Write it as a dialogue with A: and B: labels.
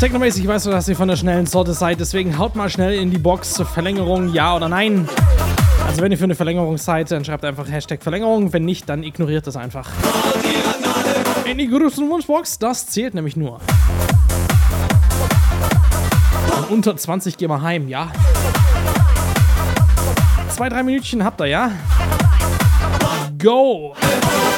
A: Technomäßig weißt du, dass ihr von der schnellen Sorte seid, deswegen haut mal schnell in die Box Verlängerung, ja oder nein. Also wenn ihr für eine Verlängerung seid, dann schreibt einfach Hashtag Verlängerung, wenn nicht, dann ignoriert das einfach. In die größten Wunschbox, das zählt nämlich nur. Und unter 20 gehen wir heim, ja. 2-3 Minütchen habt ihr, ja? Go!